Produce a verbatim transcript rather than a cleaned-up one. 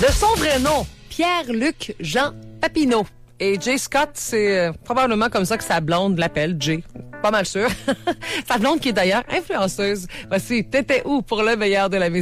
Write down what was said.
De son vrai nom, Pierre-Luc Jean Papineau. Et Jay Scott, c'est euh, probablement comme ça que sa blonde l'appelle, Jay. Pas mal sûr. Sa blonde qui est d'ailleurs influenceuse. Voici T'étais où pour le meilleur de la musique.